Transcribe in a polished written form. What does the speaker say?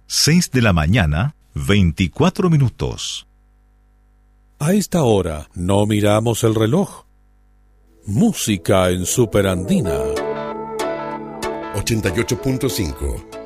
6 de la mañana, 24 minutos. A esta hora no miramos el reloj. Música en Superandina. 88.5